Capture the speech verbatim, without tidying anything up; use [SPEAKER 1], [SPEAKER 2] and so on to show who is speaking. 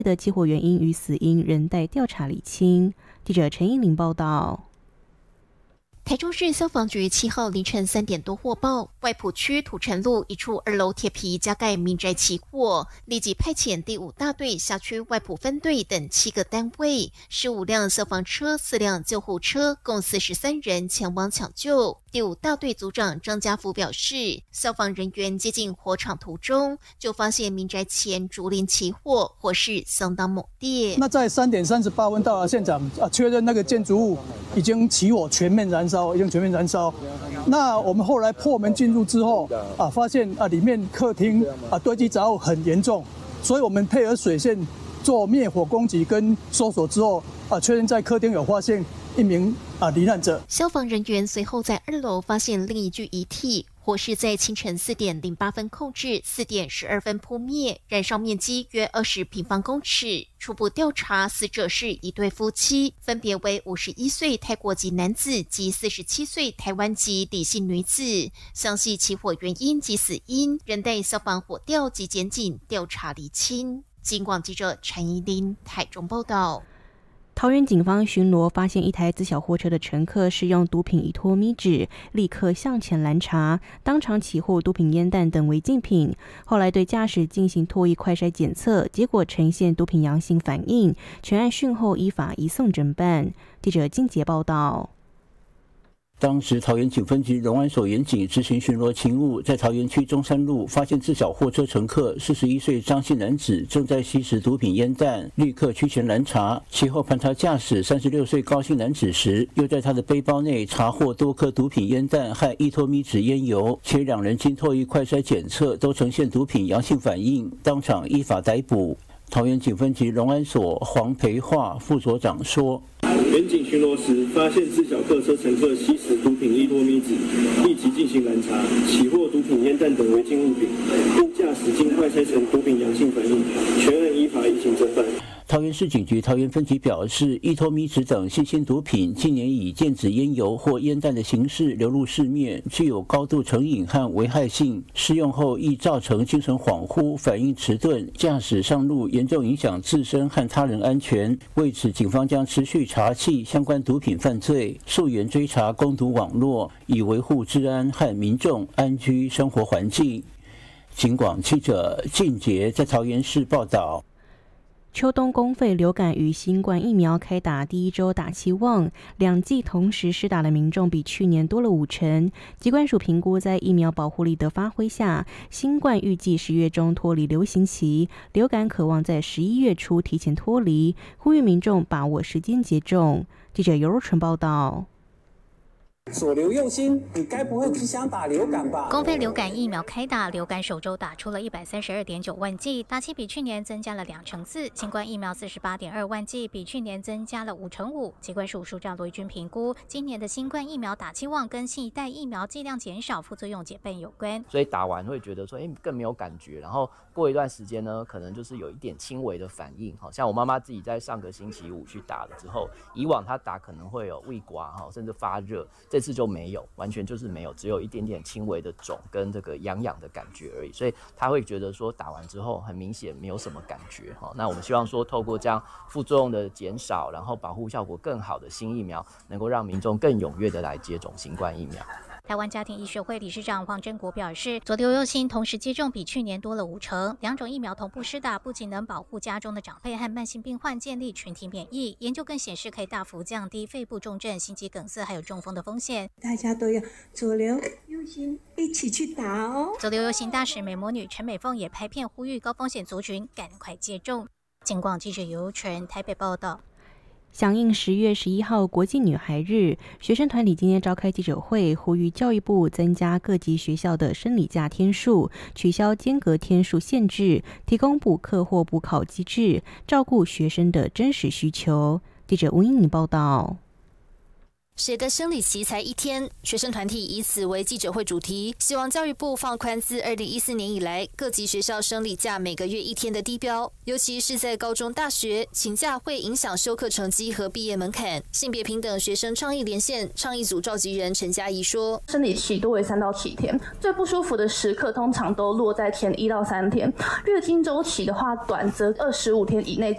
[SPEAKER 1] 的起火原因与死因仍待调查厘清。记者陈英玲报道。
[SPEAKER 2] 台中市消防局七号凌晨三点多获报，外埔区土城路一处二楼铁皮加盖民宅起火，立即派遣第五大队辖区外埔分队等七个单位、十五辆消防车、四辆救护车，共四十三人前往抢救。第五大队组长张家福表示，消防人员接近火场途中，就发现民宅前竹林起火，火势相当猛烈。
[SPEAKER 3] 那在三点三十八分到了现场，啊，确认那个建筑物已经起火，全面燃烧，已经全面燃烧。那我们后来破门进入之后，啊，发现啊里面客厅啊堆积杂物很严重，所以我们配合水线做灭火攻击跟搜索之后，啊，确认在客厅有发现一名啊罹难者。
[SPEAKER 2] 消防人员随后在二楼发现另一具遗体，火势在清晨四点零八分控制，四点十二分扑灭，燃烧面积约二十平方公尺。初步调查，死者是一对夫妻，分别为五十一岁泰国籍男子及四十七岁台湾籍李姓女子。详细起火原因及死因，仍待消防火调及检警调查厘清。警广记者陈怡琳台中报道。
[SPEAKER 1] 桃园警方巡逻发现一台自小货车的乘客使用毒品依托咪纸，立刻向前拦查，当场起获毒品烟弹等违禁品。后来对驾驶进行唾液快筛检测，结果呈现毒品阳性反应，全案讯后依法移送侦办。记者金杰报道。
[SPEAKER 4] 当时桃园警分局荣安所员警执行巡逻勤务，在桃园区中山路发现自小货车乘客四十一岁张姓男子正在吸食毒品烟弹，立刻驱前拦查。其后盘查驾驶三十六岁高姓男子时，又在他的背包内查获多颗毒品烟弹和依托咪纸烟油，且两人经唾液快筛检测都呈现毒品阳性反应，当场依法逮捕。桃园警分局荣安所黄培化副所长说，
[SPEAKER 5] 员警巡逻时发现自小客车乘客吸食毒品依托咪纸，立即进行拦查，起获毒品烟弹等违禁物品，并驾驶经快筛呈毒品阳性反应，全案依法移行侦办。
[SPEAKER 4] 桃园市警局桃园分局表示，依托咪纸等新兴毒品近年以电子烟油或烟弹的形式流入市面，具有高度成瘾和危害性，施用后易造成精神恍惚、反应迟钝、驾驶上路，严重影响自身和他人安全。为此，警方将持续查缉相关毒品犯罪，溯源追查供毒网络，以维护治安和民众安居生活环境。警广记者靳杰在桃园市报道。
[SPEAKER 1] 秋冬公费流感与新冠疫苗开打第一周打期旺，两剂同时施打的民众比去年多了五成。疾管署评估，在疫苗保护力的发挥下，新冠预计十月中脱离流行期，流感可望在十一月初提前脱离，呼吁民众把握时间接种。记者尤若纯报道。
[SPEAKER 6] 左流右心，你该不会只想打流感吧？
[SPEAKER 7] 公费流感疫苗开打，流感首周打出了一百三十二点九万剂，打期比去年增加了两成四。新冠疫苗四十八点二万剂，比去年增加了五成五。疾管署署长罗一军评估，今年的新冠疫苗打期旺跟新一代疫苗剂量减少、副作用减半有关。
[SPEAKER 8] 所以打完会觉得说，哎，更没有感觉，然后过一段时间呢，可能就是有一点轻微的反应。好像我妈妈自己在上个星期五去打了之后，以往她打可能会有胃刮哈，甚至发热。这次就没有，完全就是没有，只有一点点轻微的肿跟这个痒痒的感觉而已，所以他会觉得说打完之后很明显没有什么感觉。那我们希望说透过这样副作用的减少，然后保护效果更好的新疫苗，能够让民众更踊跃的来接种新冠疫苗。
[SPEAKER 7] 台湾家庭医学会理事长黄真国表示，左流右心同时接种比去年多了五成，两种疫苗同步施打，不仅能保护家中的长辈和慢性病患建立群体免疫，研究更显示可以大幅降低肺部重症、心肌梗塞还有中风的风险。
[SPEAKER 9] 大家都要左流右心一起去打哦。
[SPEAKER 7] 左流右心大使美魔女陈美凤也拍片呼吁高风险族群赶快接种。警广记者尤纯台北报道。
[SPEAKER 1] 响应十月十一号国际女孩日，学生团体今天召开记者会，呼吁教育部增加各级学校的生理假天数，取消间隔天数限制，提供补课或补考机制，照顾学生的真实需求。记者吴英颖报道。
[SPEAKER 10] 谁的生理期才一天？学生团体以此为记者会主题，希望教育部放宽自二零一四年以来各级学校生理假每个月一天的低标，尤其是在高中、大学，请假会影响修课成绩和毕业门槛。性别平等学生倡议连线倡议组召集人陈嘉怡说：“
[SPEAKER 11] 生理期多为三到七天，最不舒服的时刻通常都落在前一到三天。月经周期的话，短则二十五天以内，